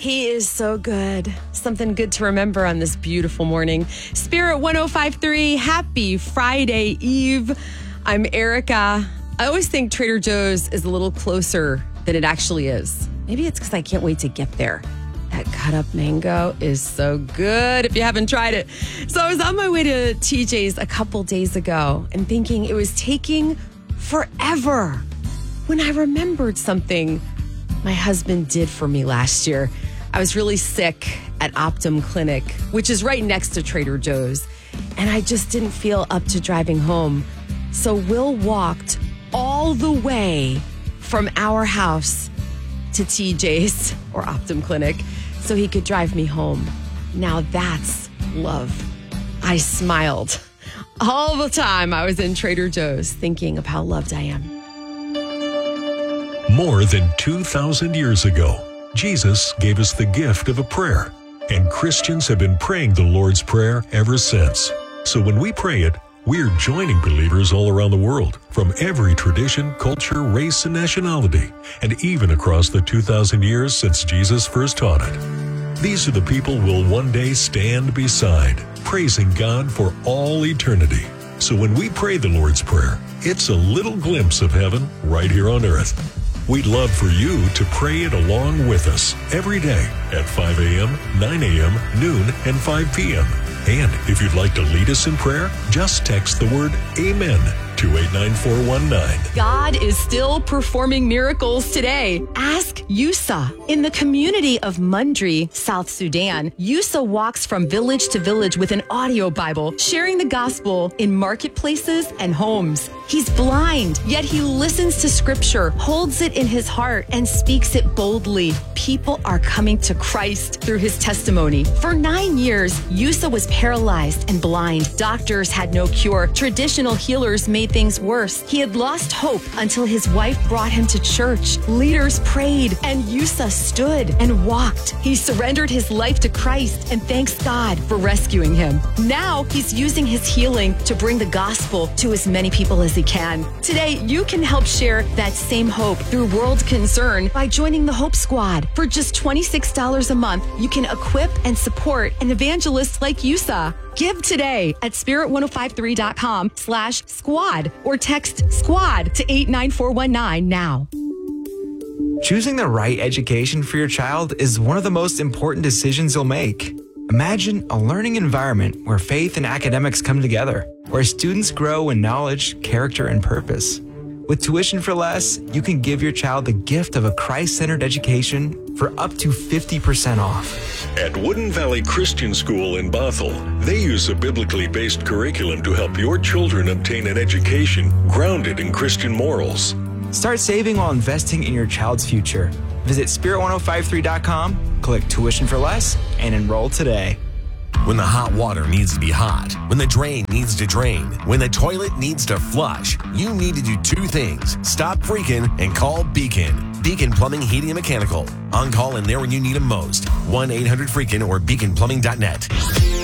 He is so good. Something good to remember on this beautiful morning. Spirit 105.3, happy Friday Eve. I'm Erica. I always think Trader Joe's is a little closer than it actually is. Maybe it's because I can't wait to get there. That cut up mango is so good if you haven't tried it. So I was on my way to TJ's a couple days ago and thinking it was taking forever when I remembered something my husband did for me last year. I was really sick at Optum Clinic, which is right next to Trader Joe's, and I just didn't feel up to driving home. So Will walked all the way from our house to TJ's or Optum Clinic so he could drive me home. Now that's love. I smiled all the time I was in Trader Joe's thinking of how loved I am. More than 2,000 years ago, Jesus gave us the gift of a prayer, and Christians have been praying the Lord's Prayer ever since. So when we pray it, we're joining believers all around the world, from every tradition, culture, race, and nationality, and even across the 2,000 years since Jesus first taught it. These are the people we'll one day stand beside, praising God for all eternity. So when we pray the Lord's Prayer, it's a little glimpse of heaven right here on earth. We'd love for you to pray it along with us every day at 5 a.m., 9 a.m., noon, and 5 p.m. And if you'd like to lead us in prayer, just text the word AMEN to 89419. God is still performing miracles today. Ask Yusa. In the community of Mundri, South Sudan, Yusa walks from village to village with an audio Bible, sharing the gospel in marketplaces and homes. He's blind, yet he listens to scripture, holds it in his heart, and speaks it boldly. People are coming to Christ through his testimony. For 9 years, Yusa was paralyzed and blind. Doctors had no cure. Traditional healers made things worse. He had lost hope until his wife brought him to church. Leaders prayed, and Yusa stood and walked. He surrendered his life to Christ and thanks God for rescuing him. Now he's using his healing to bring the gospel to as many people as he can. Today, you can help share that same hope through World Concern by joining the Hope Squad. For just $26 a month, you can equip and support an evangelist like Yusa. Give today at spirit1053.com/squad or text squad to 89419 now. Choosing the right education for your child is one of the most important decisions you'll make. Imagine a learning environment where faith and academics come together, where students grow in knowledge, character, and purpose. With Tuition for Less, you can give your child the gift of a Christ-centered education for up to 50% off. At Wooden Valley Christian School in Bothell, they use a biblically based curriculum to help your children obtain an education grounded in Christian morals. Start saving while investing in your child's future. Visit spirit1053.com, click Tuition for Less, and enroll today. When the hot water needs to be hot, when the drain needs to drain, when the toilet needs to flush, you need to do two things. Stop freaking and call Beacon. Beacon Plumbing, Heating, and Mechanical. On call and there when you need them most. 1-800-FREAKIN' or beaconplumbing.net.